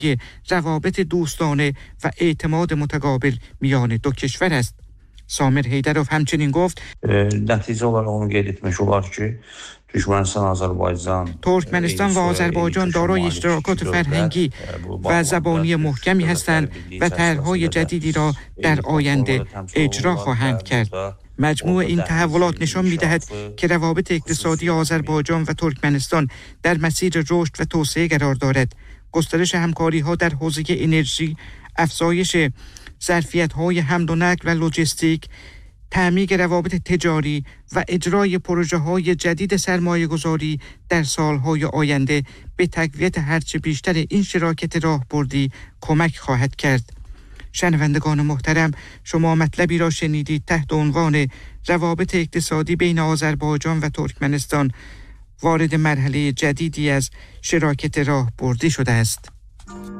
روابط دوستانه و اعتماد متقابل میان دو کشور است. سامر حیدرov همچنین گفت نتیجه olarak onu qeyd etmək olar ki, Türkmenistan, Azərbaycan ترکمنستان و آذربایجان دارای اشتراکات فرهنگی و زبانی محکمی هستند و طرح‌های جدیدی را در آینده اجرا خواهند کرد. مجموع این تحولات نشان می‌دهد که روابط اقتصادی آذربایجان و ترکمنستان در مسیر رشد و توسعه قرار دارد. گسترش همکاری‌ها در حوزه انرژی، افزایش ظرفیت‌های حمل و نقل و لوجستیک، تعمیق روابط تجاری و اجرای پروژه‌های جدید سرمایه‌گذاری در سال‌های آینده به تقویت هرچه بیشتر این شراکت راهبردی کمک خواهد کرد. شنوندگان محترم، شما مطلبی را شنیدید تحت عنوان روابط اقتصادی بین آذربایجان و ترکمنستان وارد مرحله جدیدی از شراکت راهبردی شده است.